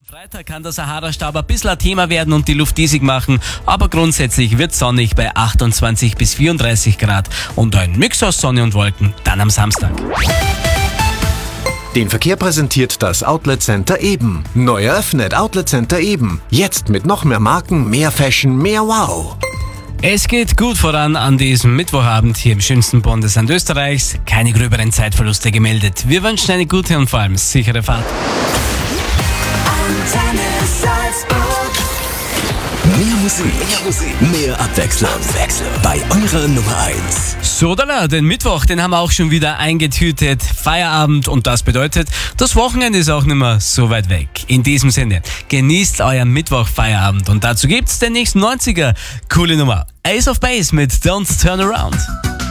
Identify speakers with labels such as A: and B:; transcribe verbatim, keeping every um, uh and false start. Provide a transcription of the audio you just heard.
A: Freitag kann der Sahara-Staub ein bisschen ein Thema werden und die Luft diesig machen, aber grundsätzlich wird sonnig bei achtundzwanzig bis vierunddreißig Grad und ein Mix aus Sonne und Wolken dann am Samstag.
B: Den Verkehr präsentiert das Outlet Center Eben. Neu eröffnet Outlet Center Eben. Jetzt mit noch mehr Marken, mehr Fashion, mehr Wow.
A: Es geht gut voran an diesem Mittwochabend hier im schönsten Bundesland Österreichs. Keine gröberen Zeitverluste gemeldet. Wir wünschen eine gute und vor allem sichere Fahrt.
C: Mehr Musik, mehr Musik, mehr Abwechslung. Abwechslung. Bei eurer Nummer eins.
A: Sodala, den Mittwoch, den haben wir auch schon wieder eingetütet. Feierabend und das bedeutet, das Wochenende ist auch nicht mehr so weit weg. In diesem Sinne, genießt euren Mittwoch-Feierabend und dazu gibt's den nächsten neunziger. Coole Nummer. Ace of Base mit Don't Turn Around.